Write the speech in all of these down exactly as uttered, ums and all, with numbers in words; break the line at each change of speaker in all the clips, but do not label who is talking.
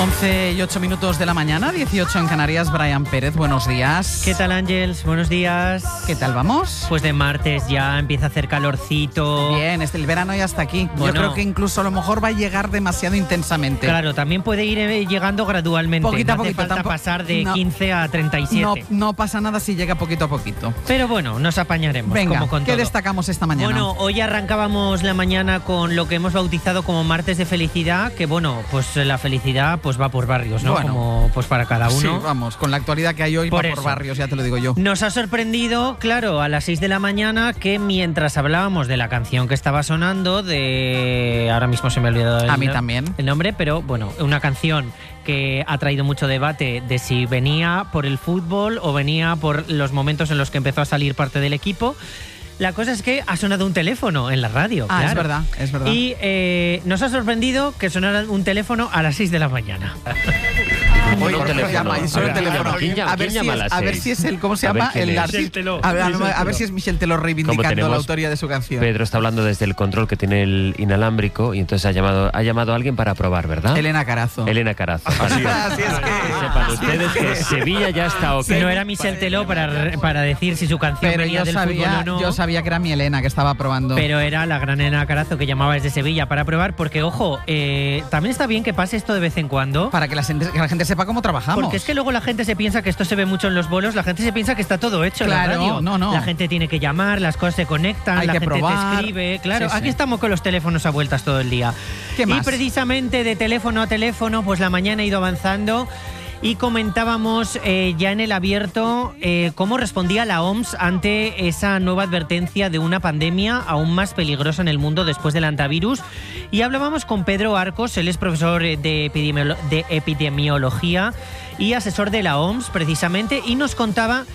once y ocho minutos de la mañana, dieciocho en Canarias. Brian Pérez, buenos días.
¿Qué tal, Ángels? Buenos días.
¿Qué tal vamos?
Pues de martes ya empieza a hacer calorcito.
Bien, este, el verano ya está aquí.
Bueno,
yo creo que incluso a lo mejor va a llegar demasiado intensamente.
Claro, también puede ir eh, llegando gradualmente.
Poquito a
no hace
poquito,
falta
tampoco,
pasar de
no,
quince a treinta y siete.
No, no pasa nada si llega poquito a poquito.
Pero bueno, nos apañaremos.
Venga,
como con
¿qué
todo.
destacamos esta mañana?
Bueno, hoy arrancábamos la mañana con lo que hemos bautizado como martes de felicidad, que bueno, pues la felicidad pues va por barrios, ¿no?
Bueno,
como pues para cada uno.
Sí, vamos, con la actualidad que hay hoy
Por
va por
eso.
barrios, ya te lo digo yo.
Nos ha sorprendido, claro, a las seis de la mañana que mientras hablábamos de la canción que estaba sonando, de... ahora mismo se me ha olvidado el,
A mí también.
el nombre, pero bueno, una canción que ha traído mucho debate de si venía por el fútbol o venía por los momentos en los que empezó a salir parte del equipo. La cosa es que ha sonado un teléfono en la radio.
Ah,
claro.
es verdad, es verdad.
Y eh, nos ha sorprendido que sonara un teléfono a las seis de la mañana.
Oye,
un teléfono.
llama, y suena el
A ver,
teléfono.
¿quién llama?
A ver,
¿Quién
si
llama
es,
a las
a ver
seis?
si es el, ¿cómo se
A ver
llama?
quién
El
es.
artista.
Michel Teló.
A ver, a,
Michel
a ver
Teló.
si es Michel Teló reivindicando
tenemos-
la autoría de su canción.
Pedro está hablando desde el control que tiene el inalámbrico y entonces ha llamado, ha llamado a alguien para probar, ¿verdad?
Elena Carazo.
Elena Carazo. Así es.
Así es que...
Que sepan ustedes que Sevilla ya está ok.
Que no era Michel Teló para, para decir si su canción
Pero
venía
yo
del
sabía,
fútbol o no.
yo sabía que era mi Elena que estaba probando.
Pero era la gran Elena Carazo que llamaba desde Sevilla para probar, porque, ojo, eh, también está bien que pase esto de vez en cuando.
Para que la, gente, que la gente sepa cómo trabajamos.
Porque es que luego la gente se piensa que esto se ve mucho en los bolos, la gente se piensa que está todo hecho
Claro,
en la radio.
no, no.
La gente tiene que llamar, las cosas se conectan,
Hay
la
que
gente
probar.
te escribe. Claro,
Sí, sí.
aquí estamos con los teléfonos a vueltas todo el día.
¿Qué más?
Y precisamente de teléfono a teléfono, pues la mañana ha ido avanzando. Y comentábamos eh, ya en el abierto eh, cómo respondía la O M S ante esa nueva advertencia de una pandemia aún más peligrosa en el mundo después del antivirus. Y hablábamos con Pedro Arcos, él es profesor de, epidemiolo- de epidemiología y asesor de la O M S precisamente, y nos contaba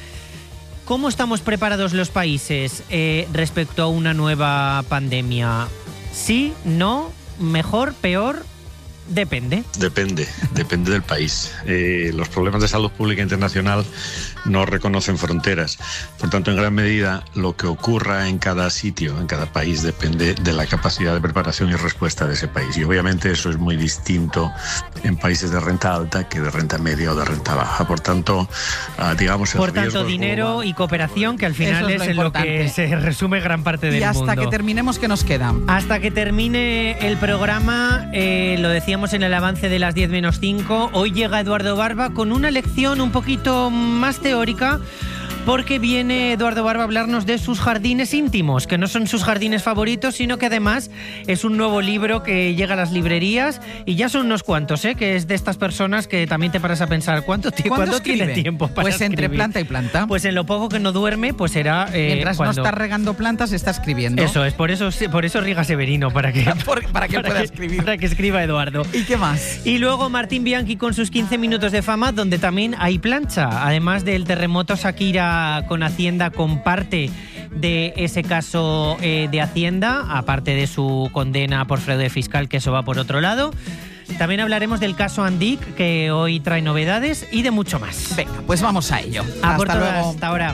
cómo estamos preparados los países eh, respecto a una nueva pandemia. Sí, no, mejor, peor... Depende.
Depende, depende del país. Eh, los problemas de salud pública internacional no reconocen fronteras. Por tanto, en gran medida, lo que ocurra en cada sitio, en cada país, depende de la capacidad de preparación y respuesta de ese país. Y obviamente eso es muy distinto en países de renta alta que de renta media o de renta baja. Por tanto, uh, digamos... el
Por tanto,
riesgo
dinero
global-
y cooperación, que al final
Eso es
es,
lo
en lo
importante.
que se resume gran parte del
Y hasta
mundo.
que terminemos, ¿qué nos queda?
Hasta que termine el programa, eh, lo decíamos en el avance de las diez menos cinco, hoy llega Eduardo Barba con una lección un poquito más teórica, porque viene Eduardo Barba a hablarnos de sus jardines íntimos, que no son sus jardines favoritos, sino que además es un nuevo libro que llega a las librerías, y ya son unos cuantos, ¿eh? Que es de estas personas que también te paras a pensar, ¿cuánto, ti-
¿Cuándo
¿cuánto tiene
escribe?
tiempo para
Pues entre
escribir?
planta y planta.
Pues en lo poco que no duerme, pues será eh,
Mientras
cuando...
no está regando plantas, está escribiendo.
Eso es, por eso, por eso riega Severino, para que,
Por- para que pueda escribir.
Para que escriba Eduardo.
¿Y qué más?
Y luego Martín Bianchi con sus quince minutos de fama, donde también hay plancha. Además del terremoto, Shakira con Hacienda comparte de ese caso eh, de Hacienda, aparte de su condena por fraude fiscal, que eso va por otro lado. También hablaremos del caso Andic, que hoy trae novedades, y de mucho más.
Venga, pues vamos a ello.
A por
Hasta
todas,
luego.
hasta ahora.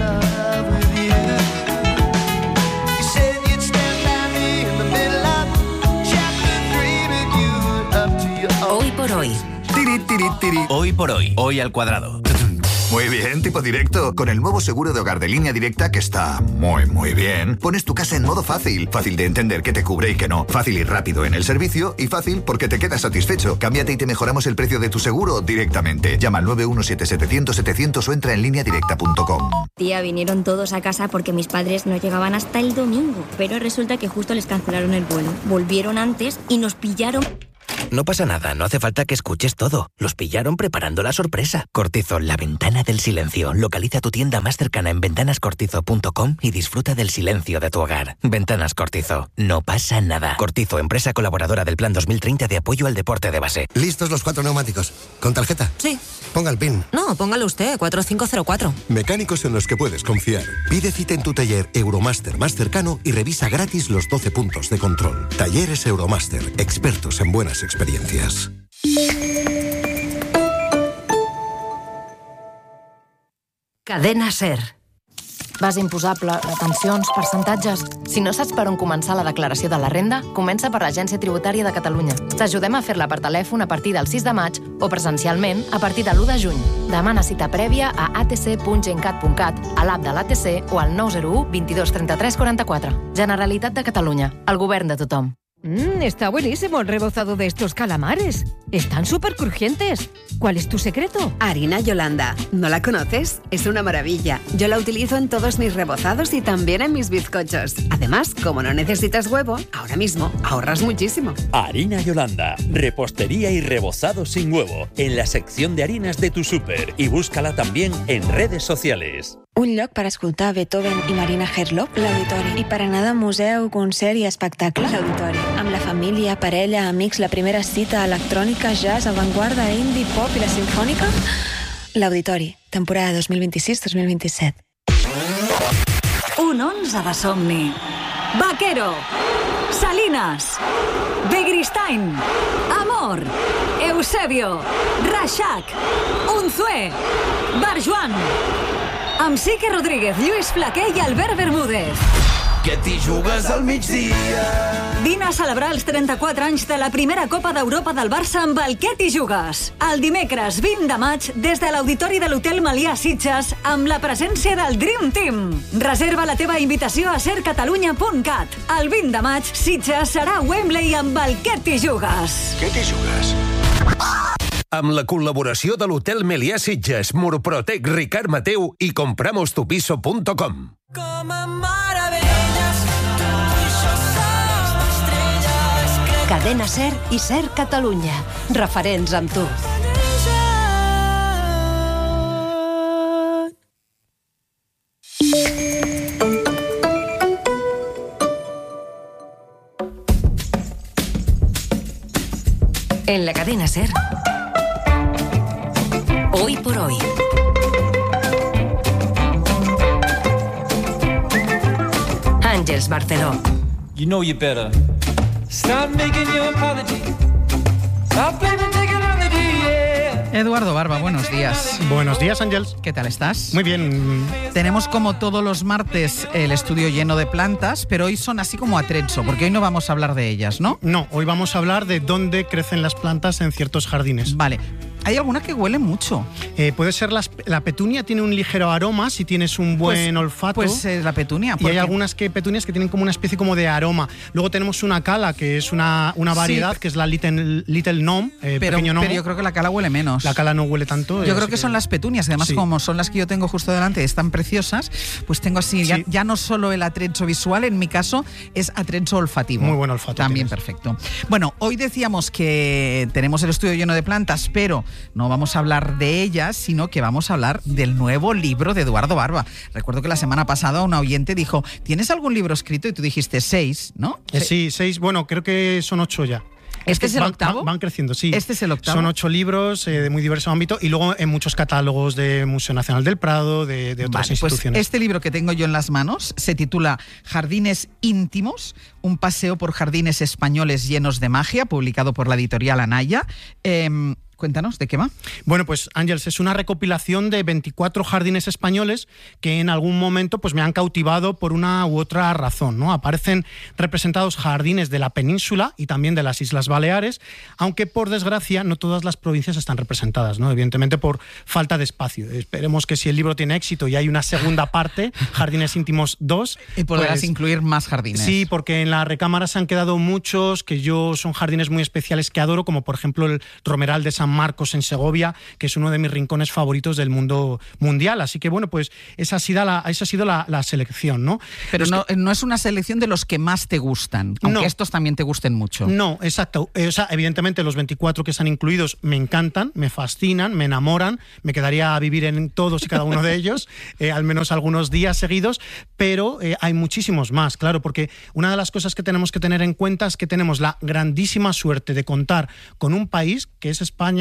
Hoy por hoy.
Tiri, tiri, tiri.
Hoy por hoy, hoy al cuadrado.
Muy bien, tipo directo. Con el nuevo seguro de hogar de Línea Directa, que está muy, muy bien, pones tu casa en modo fácil. Fácil de entender qué te cubre y qué no. Fácil y rápido en el servicio, y fácil porque te quedas satisfecho. Cámbiate y te mejoramos el precio de tu seguro directamente. Llama al nueve uno siete setecientos setecientos o entra en línea directa punto com.
Tía, vinieron todos a casa porque mis padres no llegaban hasta el domingo. Pero resulta que justo les cancelaron el vuelo. Volvieron antes y nos pillaron...
No pasa nada, no hace falta que escuches todo. Los pillaron preparando la sorpresa. Cortizo, la ventana del silencio. Localiza tu tienda más cercana en ventanas cortizo punto com y disfruta del silencio de tu hogar. Ventanas Cortizo, no pasa nada. Cortizo, empresa colaboradora del Plan dos mil treinta de apoyo al deporte de base.
¿Listos los cuatro neumáticos? ¿Con tarjeta?
Sí.
Ponga el PIN.
No, póngalo usted, cuatro cinco cero cuatro.
Mecánicos en los que puedes confiar. Pide cita en tu taller Euromaster más cercano y revisa gratis los doce puntos de control. Talleres Euromaster, expertos en buenas experiencias.
Cadena SER.
base imposable, retencions, percentatges... Si no saps per on començar la declaració de la renda, comença per l'Agència Tributària de Catalunya. T'ajudem a fer-la per telèfon a partir del sis de maig o presencialment a partir de l'u de juny. Demana cita prèvia a a t c punt gencat punt cat, a l'app de l'A T C o al nou zero u veintidós trenta tres quaranta quatre. Generalitat de Catalunya, el govern de tothom.
Mmm, está buenísimo el rebozado de estos calamares. Están súper crujientes. ¿Cuál es tu secreto?
Harina Yolanda. ¿No la conoces? Es una maravilla. Yo la utilizo en todos mis rebozados y también en mis bizcochos. Además, como no necesitas huevo, ahora mismo ahorras muchísimo.
Harina Yolanda. Repostería y rebozado sin huevo. En la sección de harinas de tu súper. Y búscala también en redes sociales.
Un lloc per escoltar Beethoven i Marina Herlop, l'Auditori. I per anar de museu, concert i espectacle, l'Auditori. Amb la família, parella, amics, la primera cita, electrònica, jazz, avantguarda, indie, pop i la sinfònica, l'Auditori, temporada dos mil vint-i-sis dos mil vint-i-set.
Un onze de somni. Vaquero, Salinas, Begristain, Amor, Eusebio, Reixac, Unzué, Barjuan, amb Sique Rodríguez, Lluís Flaquer i Albert Bermúdez.
Que t'hi jugues al migdia.
Vine a celebrar els trenta-quatre anys de la primera Copa d'Europa del Barça amb el Que t'hi jugues. El dimecres vint de maig, des de l'Auditori de l'Hotel Melià Sitges, amb la presència del Dream Team. Reserva la teva invitació a ser catalunya punt cat. El vint de maig, Sitges serà a Wembley amb el Que t'hi jugues.
Que t'hi jugues? Amb la col·laboració de l'Hotel Melià Sitges, Murprotec, Ricard Mateu i compramos tu piso punt com.
Com a meravelles, tu i jo som estrelles.
Cadena SER i SER Catalunya. Referents amb tu.
En la cadena SER. Hoy por hoy. Àngels Barceló.
You know you better stop making your apology. Stop blaming, take it on the D, yeah.
Eduardo Barba, buenos días.
Buenos días, Ángels.
¿Qué tal estás?
Muy bien.
Tenemos como todos los martes el estudio lleno de plantas, pero hoy son así como a trezzo, porque hoy no vamos a hablar de ellas, ¿no?
No, hoy vamos a hablar de dónde crecen las plantas en ciertos jardines.
Vale. Hay alguna que huele mucho.
Eh, puede ser las, la petunia, tiene un ligero aroma si tienes un buen
pues,
olfato.
Pues eh, la petunia.
Y hay algunas que, petunias que tienen como una especie como de aroma. Luego tenemos una cala, que es una, una variedad, sí, que es la Little, little Gnome, eh,
pero,
pequeño gnomo.
Pero yo creo que la cala huele menos.
La cala no huele tanto.
Yo eh, creo que, que son las petunias, además sí, como son las que yo tengo justo delante, están preciosas, pues tengo así, sí, ya, ya no solo el atrezzo visual, en mi caso es atrezzo olfativo.
Muy buen olfato.
También
tienes.
Perfecto. Bueno, hoy decíamos que tenemos el estudio lleno de plantas, pero no vamos a hablar de ellas, sino que vamos a hablar del nuevo libro de Eduardo Barba. Recuerdo que la semana pasada una oyente dijo, ¿tienes algún libro escrito? Y tú dijiste seis, ¿no?
Eh, sí, seis, bueno, creo que son ocho ya.
¿Este es el
van,
octavo?
Van, van creciendo, sí.
¿Este es el octavo?
Son ocho libros eh, de muy diverso ámbito y luego en muchos catálogos de Museo Nacional del Prado, de, de otras
vale,
instituciones.
Pues este libro que tengo yo en las manos se titula Jardines íntimos, un paseo por jardines españoles llenos de magia, publicado por la editorial Anaya. Eh, Cuéntanos, ¿de qué va?
Bueno, pues Ángels, es una recopilación de veinticuatro jardines españoles que en algún momento pues, me han cautivado por una u otra razón, ¿no? Aparecen representados jardines de la península y también de las Islas Baleares, aunque por desgracia no todas las provincias están representadas, ¿no? Evidentemente por falta de espacio. Esperemos que si el libro tiene éxito y hay una segunda parte, Jardines Íntimos dos...
Y podrás
pues,
incluir más jardines.
Sí, porque en la recámara se han quedado muchos que yo son jardines muy especiales que adoro, como por ejemplo el Romeral de San Marcos en Segovia, que es uno de mis rincones favoritos del mundo mundial. Así que bueno, pues esa ha sido la, esa ha sido la, la selección, ¿no?
Pero
es
no,
que,
no es una selección de los que más te gustan, aunque no, estos también te gusten mucho.
No, exacto. Eh, o sea, evidentemente los veinticuatro que están incluidos me encantan, me fascinan, me enamoran, me quedaría a vivir en todos y cada uno de ellos, eh, al menos algunos días seguidos, pero eh, hay muchísimos más, claro, porque una de las cosas que tenemos que tener en cuenta es que tenemos la grandísima suerte de contar con un país, que es España,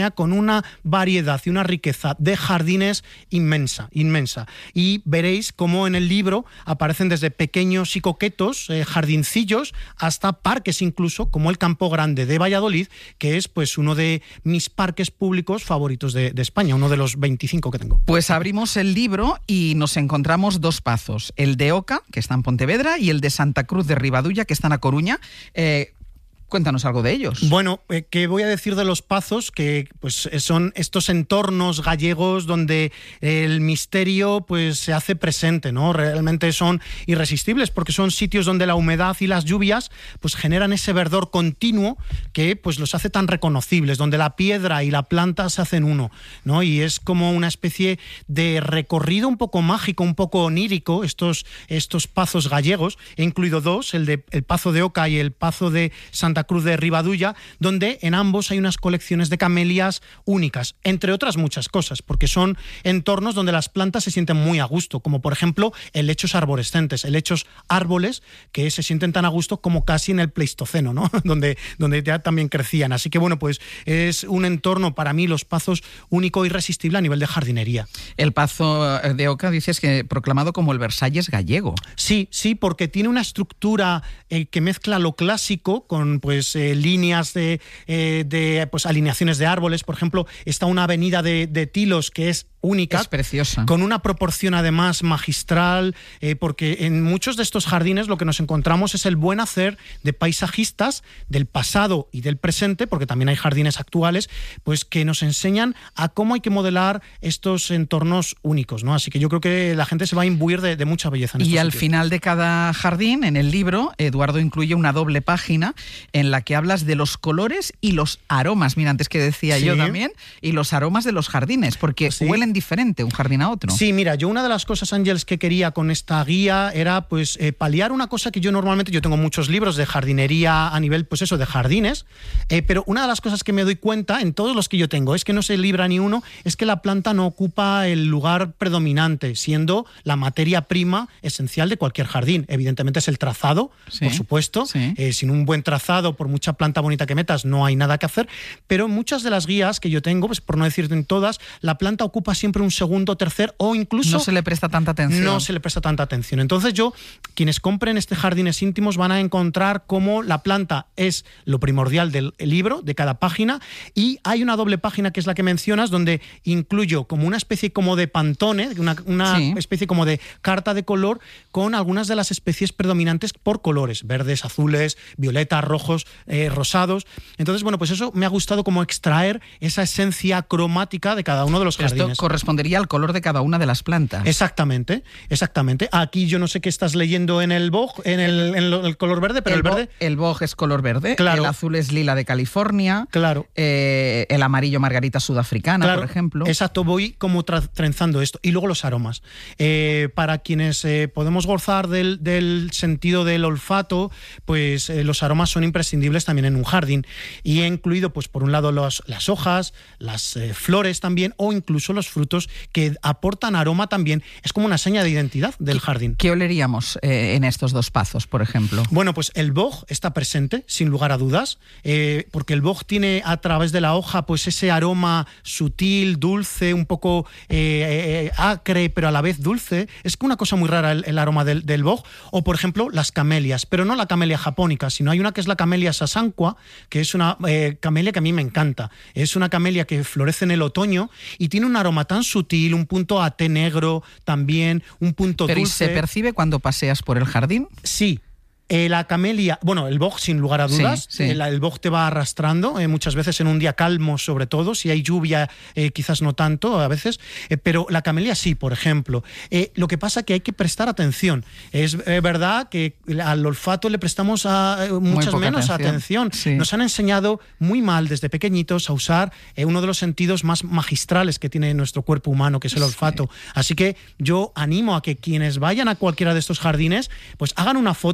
España con una variedad y una riqueza de jardines inmensa, inmensa. Y veréis cómo en el libro aparecen desde pequeños y coquetos eh, jardincillos hasta parques incluso, como el Campo Grande de Valladolid, que es pues uno de mis parques públicos favoritos de, de España, uno de los veinticinco que tengo.
Pues abrimos el libro y nos encontramos dos pazos, el de Oca, que está en Pontevedra, y el de Santa Cruz de Ribadulla, que está en A Coruña. Eh, Cuéntanos algo de ellos.
Bueno, eh, ¿qué voy a decir de los pazos? Que pues son estos entornos gallegos donde el misterio pues se hace presente, ¿no? Realmente son irresistibles porque son sitios donde la humedad y las lluvias pues generan ese verdor continuo que pues los hace tan reconocibles, donde la piedra y la planta se hacen uno, ¿no? Y es como una especie de recorrido un poco mágico, un poco onírico, estos, estos pazos gallegos. He incluido dos, el de el Pazo de Oca y el Pazo de Santa Cruz de Ribadulla, donde en ambos hay unas colecciones de camelias únicas, entre otras muchas cosas, porque son entornos donde las plantas se sienten muy a gusto, como por ejemplo helechos arborescentes, helechos árboles que se sienten tan a gusto como casi en el Pleistoceno, ¿no? donde, donde ya también crecían. Así que bueno, pues es un entorno para mí, los pazos, único e irresistible a nivel de jardinería.
El Pazo de Oca dices que proclamado como el Versalles gallego.
Sí, sí, porque tiene una estructura eh, que mezcla lo clásico con pues Pues, eh, líneas de, eh, de pues, alineaciones de árboles. Por ejemplo, está una avenida de, de tilos que es única.
Es preciosa.
Con una proporción además magistral, eh, porque en muchos de estos jardines lo que nos encontramos es el buen hacer de paisajistas del pasado y del presente, porque también hay jardines actuales, pues que nos enseñan a cómo hay que modelar estos entornos únicos, ¿no? Así que yo creo que la gente se va a imbuir de, de mucha belleza en estos
Y al
sitios.
final de cada jardín, en el libro, Eduardo incluye una doble página en la que hablas de los colores y los aromas. Mira, antes que decía
Sí.
yo también, y los aromas de los jardines, porque
Sí.
huelen diferente un jardín a otro.
Sí, mira, yo una de las cosas, Ángels, que quería con esta guía era pues eh, paliar una cosa que yo normalmente, yo tengo muchos libros de jardinería a nivel, pues eso, de jardines, eh, pero una de las cosas que me doy cuenta en todos los que yo tengo, es que no se libra ni uno, es que la planta no ocupa el lugar predominante, siendo la materia prima esencial de cualquier jardín. Evidentemente es el trazado,
Sí,
por supuesto,
sí.
eh, sin un buen trazado, por mucha planta bonita que metas, no hay nada que hacer, pero en muchas de las guías que yo tengo, pues por no decir en todas, la planta ocupa siempre un segundo, tercer o incluso...
No se le presta tanta atención.
No se le presta tanta atención. Entonces yo, quienes compren este Jardines Íntimos van a encontrar cómo la planta es lo primordial del libro, de cada página, y hay una doble página que es la que mencionas, donde incluyo como una especie como de pantone, una, una
Sí.
especie como de carta de color con algunas de las especies predominantes por colores, verdes, azules, violetas, rojos, eh, rosados. Entonces, bueno, pues eso me ha gustado como extraer esa esencia cromática de cada uno de los
Pero
jardines.
esto correspondería al color de cada una de las plantas.
Exactamente, exactamente. Aquí yo no sé qué estás leyendo en el boj, en el, en lo- el color verde, pero el,
el, bo-
verde...
el boj es color verde,
Claro.
el azul es lila de California,
Claro.
eh, el amarillo margarita sudafricana,
Claro,
por ejemplo.
Exacto, voy como tra- trenzando esto. Y luego los aromas. Eh, para quienes eh, podemos gozar del, del sentido del olfato, pues eh, los aromas son imprescindibles también en un jardín. Y he incluido, pues por un lado, los, las hojas, las eh, flores también, o incluso los frutos que aportan aroma también. Es como una seña de identidad del jardín.
¿Qué oleríamos eh, en estos dos pazos, por ejemplo?
Bueno, pues el boj está presente, sin lugar a dudas, eh, porque el boj tiene a través de la hoja pues ese aroma sutil, dulce, un poco eh, eh, acre, pero a la vez dulce. Es una cosa muy rara el, el aroma del, del boj. O, por ejemplo, las camelias, pero no la camelia japónica, sino hay una que es la camelia sasanqua, que es una eh, camelia que a mí me encanta. Es una camelia que florece en el otoño y tiene un aroma tan sutil, un punto a té negro también, un punto
¿Pero y
dulce.
se percibe cuando paseas por el jardín?
Sí. Eh, la camelia, bueno, el boj sin lugar a dudas,
Sí, sí.
eh, la- el boj te va arrastrando, eh, muchas veces en un día calmo sobre todo, si hay lluvia eh, quizás no tanto a veces, eh, pero la camelia sí, por ejemplo. Eh, lo que pasa que hay que prestar atención. Es eh, verdad que al olfato le prestamos a, eh, muchas
poca
menos
atención.
atención.
Sí.
Nos han enseñado muy mal desde pequeñitos a usar eh, uno de los sentidos más magistrales que tiene nuestro cuerpo humano, que es el olfato. Así que yo animo a que quienes vayan a cualquiera de estos jardines, pues hagan una foto, si no se llevan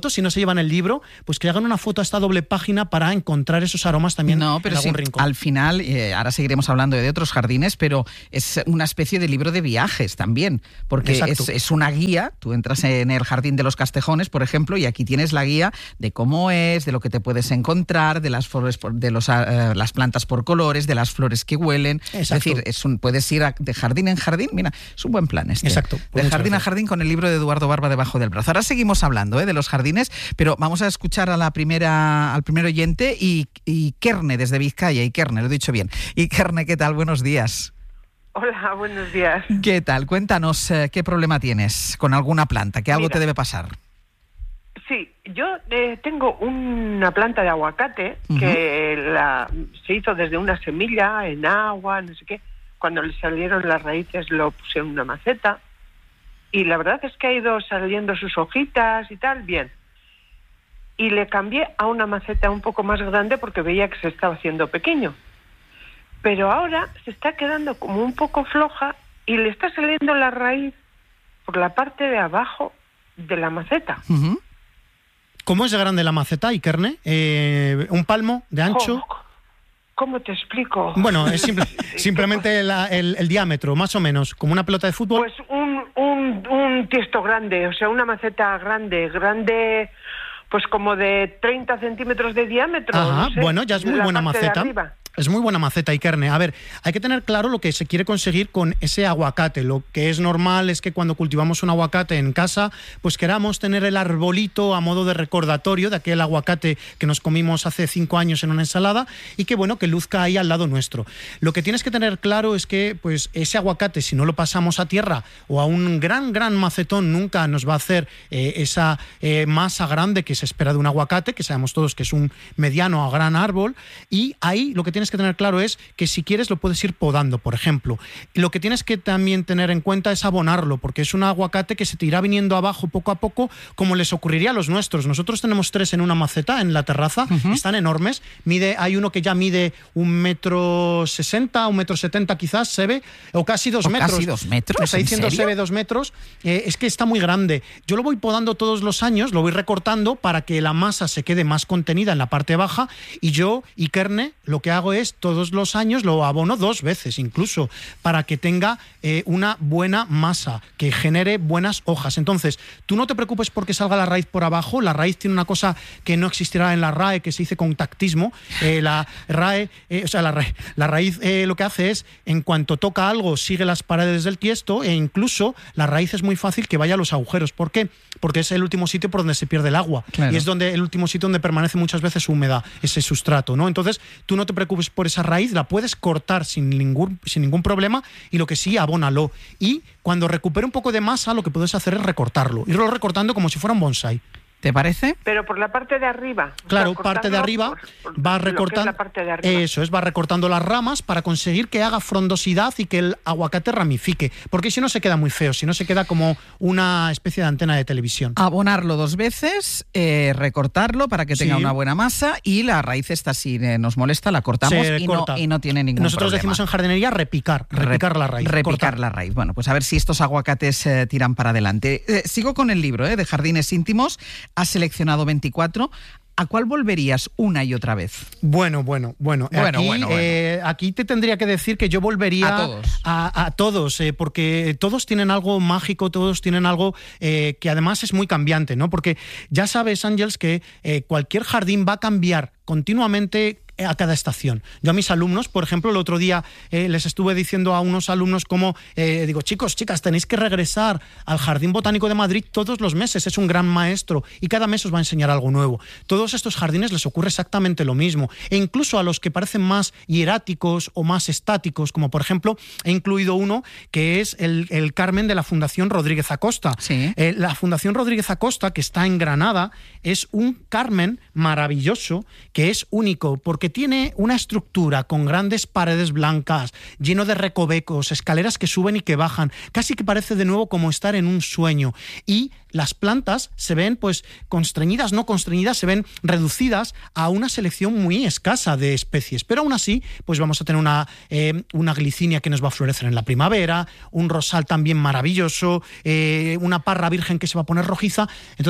llevan el libro, pues que hagan una foto a esta doble página para encontrar esos aromas también
no, pero
en algún
sí,
rincón.
Al final, eh, ahora seguiremos hablando de otros jardines, pero es una especie de libro de viajes también, porque es, es una guía. Tú entras en el Jardín de los Castejones, por ejemplo, y aquí tienes la guía de cómo es, de lo que te puedes encontrar, de las flores, de los, uh, las plantas por colores, de las flores que huelen. Exacto. Es decir, es un, puedes ir a, de jardín en jardín. Mira, es un buen plan este.
Exacto.
De jardín a jardín con el libro de Eduardo Barba debajo del brazo. Ahora seguimos hablando ¿eh? de los jardines, pero vamos a escuchar a la primera, al primer oyente y, y Kerne desde Vizcaya. Y Kerne, lo he dicho bien. Y Kerne, ¿qué tal? Buenos días.
Hola, buenos días.
¿Qué tal? Cuéntanos eh, qué problema tienes con alguna planta, que algo
Mira,
te debe pasar.
Sí, yo eh, tengo una planta de aguacate uh-huh. que la, se hizo desde una semilla en agua, no sé qué. Cuando le salieron las raíces lo puse en una maceta y la verdad es que ha ido saliendo sus hojitas y tal, bien. Y le cambié a una maceta un poco más grande porque veía que se estaba haciendo pequeño. Pero ahora se está quedando como un poco floja y le está saliendo la raíz por la parte de abajo de la maceta.
Uh-huh. ¿Cómo es de grande la maceta, Ikerne? Eh, ¿Un palmo de ancho?
Oh, ¿cómo te explico?
Bueno, es simple, simplemente la, el, el diámetro, más o menos, como una pelota de fútbol.
Pues un, un, un tiesto grande, o sea, una maceta grande, grande, pues como de treinta centímetros de diámetro.
Ajá,
no sé,
bueno, ya es muy buena maceta. Es muy buena maceta, Ikerne. A ver, hay que tener claro lo que se quiere conseguir con ese aguacate. Lo que es normal es que cuando cultivamos un aguacate en casa, pues queramos tener el arbolito a modo de recordatorio de aquel aguacate que nos comimos hace cinco años en una ensalada y que, bueno, que luzca ahí al lado nuestro. Lo que tienes que tener claro es que pues ese aguacate, si no lo pasamos a tierra o a un gran, gran macetón, nunca nos va a hacer eh, esa eh, masa grande que se espera de un aguacate, que sabemos todos que es un mediano a gran árbol, y ahí lo que tienes que tener claro es que si quieres lo puedes ir podando, por ejemplo. Lo que tienes que también tener en cuenta es abonarlo, porque es un aguacate que se te irá viniendo abajo poco a poco, como les ocurriría a los nuestros. Nosotros tenemos tres en una maceta en la terraza, uh-huh. están enormes. Mide, hay uno que ya mide un metro sesenta, un metro setenta quizás, se ve, o casi dos
¿O
metros.
Casi dos metros.
Me está diciendo se ve dos metros. Eh, es que está muy grande. Yo lo voy podando todos los años, lo voy recortando para que la masa se quede más contenida en la parte baja, y yo, Ikerne, lo que hago es Es, todos los años lo abono dos veces incluso, para que tenga eh, una buena masa, que genere buenas hojas. Entonces, tú no te preocupes porque salga la raíz por abajo. La raíz tiene una cosa que no existirá en la R A E, que se dice contactismo. Eh, la R A E, eh, o sea, la, ra- la raíz eh, lo que hace es, en cuanto toca algo, sigue las paredes del tiesto, e incluso la raíz es muy fácil que vaya a los agujeros. ¿Por qué? Porque es el último sitio por donde se pierde el agua. Claro. Y es donde el último sitio donde permanece muchas veces húmeda ese sustrato, ¿no? Entonces, tú no te preocupes por esa raíz, la puedes cortar sin ningún, sin ningún problema, y lo que sí, abónalo. Y cuando recupere un poco de masa, lo que puedes hacer es recortarlo, irlo recortando como si fuera un bonsai.
¿Te parece?
Pero por la parte de arriba.
Claro,
o sea,
parte de arriba,
por, por
va recortando.
Es la parte de arriba.
Eso es, va recortando las ramas para conseguir que haga frondosidad y que el aguacate ramifique. Porque si no se queda muy feo, si no se queda como una especie de antena de televisión.
Abonarlo dos veces, eh, recortarlo para que tenga sí. una buena masa, y la raíz esta, si nos molesta, la cortamos y no, y no tiene ningún
Nosotros
problema.
decimos en jardinería repicar, repicar
Re,
la raíz.
Repicar
cortar.
la raíz. Bueno, pues a ver si estos aguacates eh, tiran para adelante. Eh, sigo con el libro eh, de Jardines Íntimos. Has seleccionado veinticuatro. ¿A cuál volverías una y otra vez?
Bueno, bueno, bueno.
bueno,
aquí,
bueno, bueno.
Eh, aquí te tendría que decir que yo volvería
a todos,
a, a todos eh, porque todos tienen algo mágico, todos tienen algo eh, que además es muy cambiante, ¿no? Porque ya sabes, Ángels, que eh, cualquier jardín va a cambiar continuamente a cada estación. Yo a mis alumnos, por ejemplo, el otro día eh, les estuve diciendo a unos alumnos como, eh, digo, chicos, chicas, tenéis que regresar al Jardín Botánico de Madrid todos los meses, es un gran maestro y cada mes os va a enseñar algo nuevo. Todos estos jardines les ocurre exactamente lo mismo, e incluso a los que parecen más hieráticos o más estáticos, como por ejemplo, he incluido uno que es el, el Carmen de la Fundación Rodríguez Acosta.
Sí.
Eh, la Fundación Rodríguez Acosta, que está en Granada, es un Carmen maravilloso, que es único, porque tiene una estructura con grandes paredes blancas, lleno de recovecos, escaleras que suben y que bajan, casi que parece de nuevo como estar en un sueño. Y las plantas se ven pues constreñidas, no constreñidas, se ven reducidas a una selección muy escasa de especies, pero aún así pues vamos a tener una, eh, una glicinia que nos va a florecer en la primavera, un rosal también maravilloso, eh, una parra virgen que se va a poner rojiza. Entonces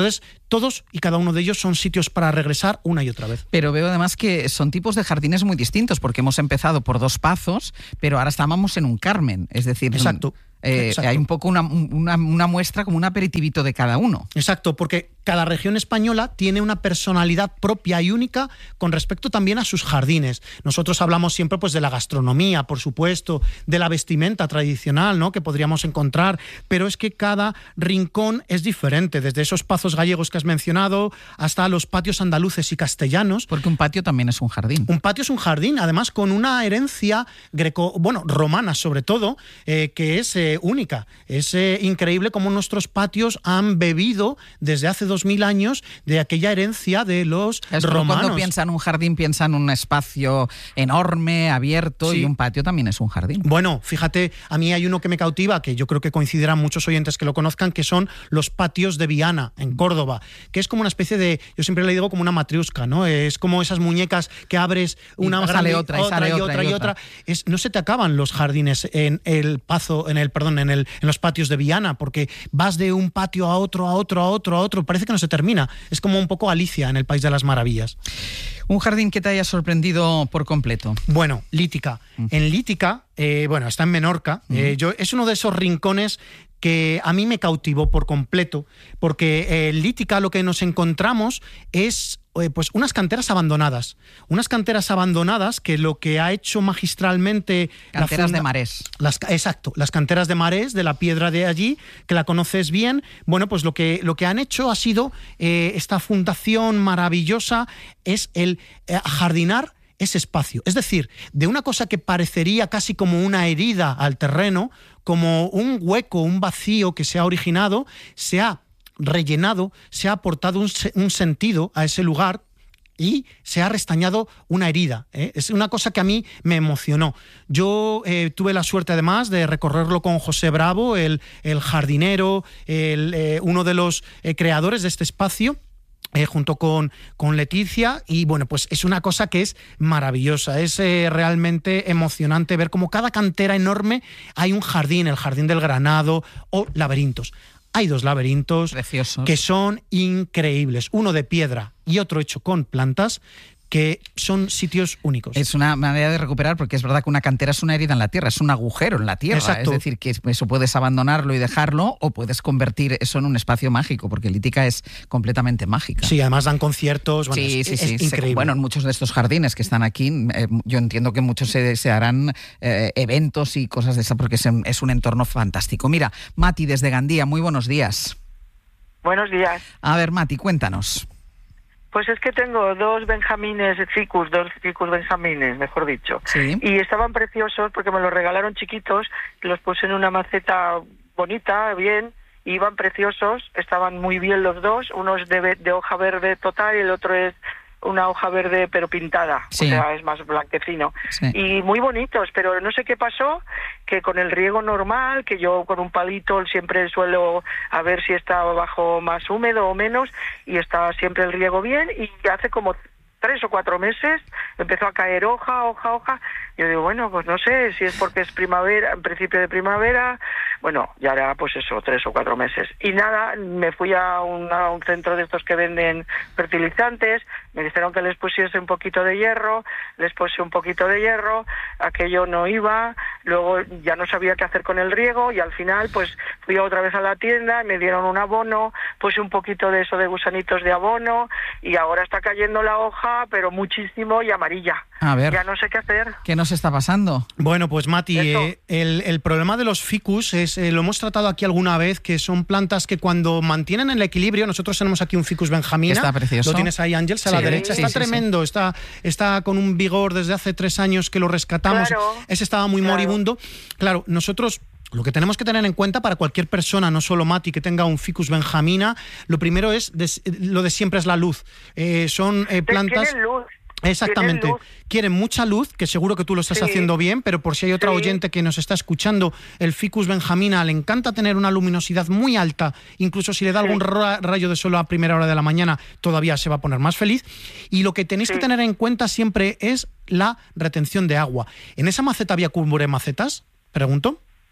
todos y cada uno de ellos son sitios para regresar una y otra vez.
Pero veo además que son tipos de jardines muy distintos, porque hemos empezado por Dos Pazos, pero ahora estábamos en un Carmen, es decir...
Exacto.
Eh, hay un poco una, una, una muestra, como un aperitivito de cada uno.
Exacto, porque cada región española tiene una personalidad propia y única con respecto también a sus jardines. Nosotros hablamos siempre pues de la gastronomía, por supuesto, de la vestimenta tradicional, ¿no?, que podríamos encontrar, pero es que cada rincón es diferente, desde esos pazos gallegos que has mencionado hasta los patios andaluces y castellanos.
Porque un patio también es un jardín.
Un patio es un jardín, además con una herencia greco, bueno, romana sobre todo, eh, que es eh, única. Es eh, increíble cómo nuestros patios han bebido desde hace dos mil años de aquella herencia de los
es
romanos.
Cuando piensa en un jardín, piensa en un espacio enorme, abierto, sí. Y un patio también es un jardín.
Bueno, fíjate, a mí hay uno que me cautiva, que yo creo que coincidirán muchos oyentes que lo conozcan, que son los patios de Viana, en Córdoba, que es como una especie de, yo siempre le digo como una matriusca, ¿no? Es como esas muñecas que abres una
y sale otra, y,
otra,
sale
y otra y otra. Es, no se te acaban los jardines en el pazo, en el, perdón, en el en los patios de Viana, porque vas de un patio a otro, a otro, a otro, a otro, parece que no se termina. Es como un poco Alicia en el País de las Maravillas.
¿Un jardín que te haya sorprendido por completo?
Bueno, Lítica. Uh-huh. En Lítica, eh, bueno, está en Menorca. Uh-huh. eh, yo, es uno de esos rincones que a mí me cautivó por completo, porque en eh, Lítica lo que nos encontramos es eh, pues unas canteras abandonadas. Unas canteras abandonadas que lo que ha hecho magistralmente...
Canteras la funda, de Marés.
Las, exacto, las canteras de Marés, de la piedra de allí, que la conoces bien. Bueno, pues lo que, lo que han hecho ha sido, eh, esta fundación maravillosa, es el eh, ajardinar ese espacio. Es decir, de una cosa que parecería casi como una herida al terreno, como un hueco, un vacío que se ha originado, se ha rellenado, se ha aportado un, un sentido a ese lugar y se ha restañado una herida. ¿eh? Es una cosa que a mí me emocionó. Yo eh, tuve la suerte además de recorrerlo con José Bravo, el, el jardinero, el, eh, uno de los eh, creadores de este espacio, Eh, junto con, con Leticia, y bueno, pues es una cosa que es maravillosa, es eh, realmente emocionante ver cómo cada cantera enorme hay un jardín, el Jardín del Granado o laberintos. Hay dos laberintos
preciosos
que son increíbles, uno de piedra y otro hecho con plantas, que son sitios únicos.
Es una manera de recuperar, porque es verdad que una cantera es una herida en la tierra, es un agujero en la tierra.
Exacto.
Es decir, que eso puedes abandonarlo y dejarlo, o puedes convertir eso en un espacio mágico, porque Lítica es completamente mágica.
Sí, además dan conciertos, bueno,
sí,
es,
sí,
es
sí,
increíble.
Bueno, en muchos de estos jardines que están aquí, eh, yo entiendo que muchos se, se harán eh, eventos y cosas de esas, porque es, es un entorno fantástico. Mira, Mati desde Gandía, muy buenos días.
Buenos días.
A ver, Mati, cuéntanos.
Pues es que tengo dos benjamines ficus, dos ficus benjamines, mejor dicho.
Sí.
Y estaban preciosos porque me los regalaron chiquitos, los puse en una maceta bonita, bien, y iban preciosos, estaban muy bien los dos, uno es de, de hoja verde total y el otro es una hoja verde pero pintada,
sí.
O sea, es más blanquecino.
Sí.
Y muy bonitos, pero no sé qué pasó, que con el riego normal, que yo con un palito siempre suelo a ver si está abajo más húmedo o menos, y está siempre el riego bien, y hace como tres o cuatro meses empezó a caer hoja, hoja, hoja. Yo digo, bueno, pues no sé si es porque es primavera, en principio de primavera, bueno, ya era pues eso, tres o cuatro meses. Y nada, me fui a un, a un centro de estos que venden fertilizantes, me dijeron que les pusiese un poquito de hierro, les puse un poquito de hierro, aquello no iba, luego ya no sabía qué hacer con el riego, y al final pues fui otra vez a la tienda, me dieron un abono, puse un poquito de eso de gusanitos de abono, y ahora está cayendo la hoja, pero muchísimo, y amarilla.
A ver,
ya no sé qué hacer.
¿Qué nos está pasando?
Bueno, pues Mati, eh, el, el problema de los ficus es, eh, lo hemos tratado aquí alguna vez, que son plantas que cuando mantienen el equilibrio, nosotros tenemos aquí un ficus benjamina.
Está precioso.
Lo tienes ahí, Ángels, a sí, la derecha.
Sí,
está
sí,
tremendo,
sí.
Está, está con un vigor desde hace tres años que lo rescatamos.
Claro,
Ese estaba muy
claro.
moribundo. Claro, nosotros... Lo que tenemos que tener en cuenta para cualquier persona, no solo Mati, que tenga un ficus benjamina, lo primero es, de, lo de siempre es la luz. Eh, son eh, plantas...
Tienen luz.
Exactamente.
Luz.
Quieren mucha luz, que seguro que tú lo estás
sí.
haciendo bien, pero por si hay otra
sí.
oyente que nos está escuchando, el ficus benjamina le encanta tener una luminosidad muy alta, incluso si le da sí. algún ra- rayo de sol a primera hora de la mañana, todavía se va a poner más feliz. Y lo que tenéis sí. que tener en cuenta siempre es la retención de agua. ¿En esa maceta había cubre macetas? Pregunto.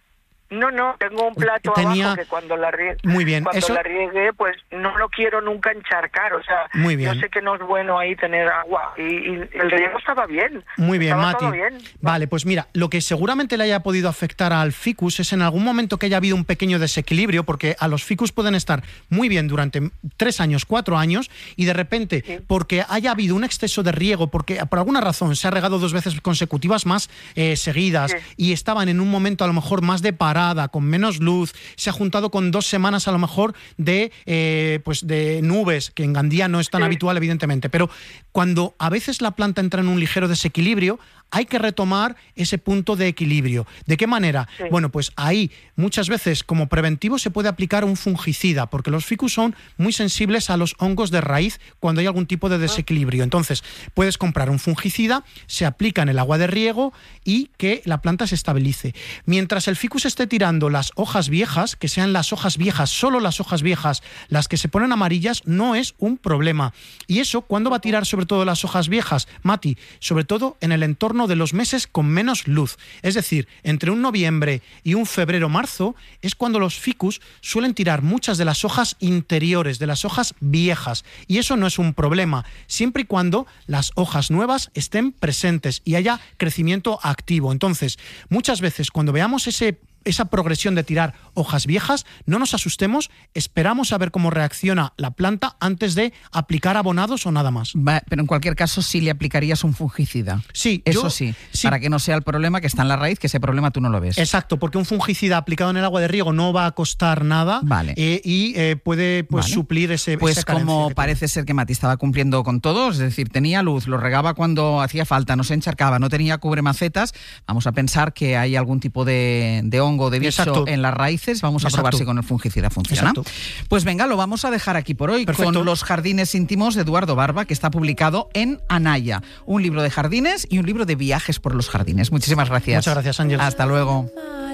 No, no, tengo un plato
Tenía...
abajo que cuando la riegue,
Muy bien,
cuando
eso...
la riegue, pues no lo quiero nunca encharcar, o sea,
Muy bien.
yo sé que no es bueno ahí tener agua, y, y el riego estaba bien.
Muy bien,
estaba
Mati.
todo bien.
Vale, pues mira, lo que seguramente le haya podido afectar al ficus es en algún momento que haya habido un pequeño desequilibrio, porque a los ficus pueden estar muy bien durante tres años, cuatro años, y de repente, sí. porque haya habido un exceso de riego, porque por alguna razón se ha regado dos veces consecutivas más eh, seguidas, sí. y estaban en un momento a lo mejor más de parada, con menos luz, se ha juntado con dos semanas a lo mejor de, eh, pues de nubes, que en Gandía no es tan sí. habitual evidentemente, pero cuando a veces la planta entra en un ligero desequilibrio, hay que retomar ese punto de equilibrio. ¿De qué manera? Sí. Bueno, pues ahí muchas veces como preventivo se puede aplicar un fungicida, porque los ficus son muy sensibles a los hongos de raíz cuando hay algún tipo de desequilibrio. Entonces, puedes comprar un fungicida, se aplica en el agua de riego y que la planta se estabilice. Mientras el ficus esté tirando las hojas viejas, que sean las hojas viejas, solo las hojas viejas, las que se ponen amarillas, no es un problema. Y eso, ¿cuándo va a tirar sobre todo las hojas viejas, Mati? Sobre todo en el entorno de los meses con menos luz. Es decir, entre un noviembre y un febrero-marzo es cuando los ficus suelen tirar muchas de las hojas interiores, de las hojas viejas. Y eso no es un problema, siempre y cuando las hojas nuevas estén presentes y haya crecimiento activo. Entonces, muchas veces cuando veamos ese esa progresión de tirar hojas viejas, no nos asustemos, esperamos a ver cómo reacciona la planta antes de aplicar abonados o nada más.
Va, pero en cualquier caso sí le aplicarías un fungicida.
Sí.
Eso
yo,
sí,
sí,
para que no sea el problema que está en la raíz, que ese problema tú no lo ves.
Exacto, porque un fungicida aplicado en el agua de riego no va a costar nada,
vale.
eh, y eh, puede pues,
vale.
suplir ese
Pues
esa
como parece ser que Mati estaba cumpliendo con todo, es decir, tenía luz, lo regaba cuando hacía falta, no se encharcaba, no tenía cubremacetas, vamos a pensar que hay algún tipo de, de hongo, de bicho Exacto. en las raíces, vamos a Exacto. probar si con el fungicida funciona. Exacto. Pues venga, lo vamos a dejar aquí por hoy. Perfecto. Con Los jardines íntimos de Eduardo Barba, que está publicado en Anaya, un libro de jardines y un libro de viajes por los jardines. Muchísimas gracias.
Muchas gracias, Ángel.
Hasta luego.